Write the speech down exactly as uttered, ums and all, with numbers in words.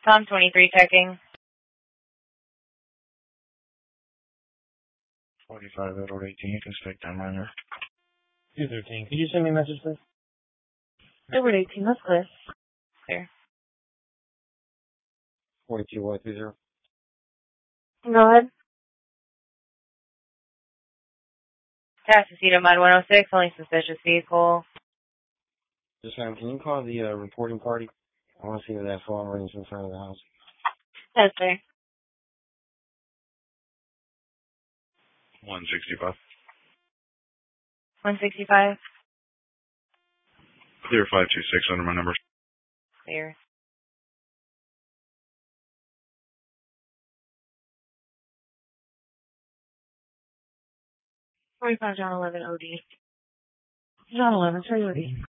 Tom twenty-three checking. forty-five Edward eighteen, you can speak down minor. two thirteen, could you send me a message, please? Edward eighteen, that's clear. Clear. forty-two Y three zero. Go ahead. Taxicito Mud one oh six, only suspicious vehicle. Just ma'am, can you call the uh, reporting party? I want to see if that phone rings in front of the house. Yes, sir. one sixty-five. one sixty-five. Clear five two six under my number. Clear. forty-five John eleven O D. John eleven, sorry, O D.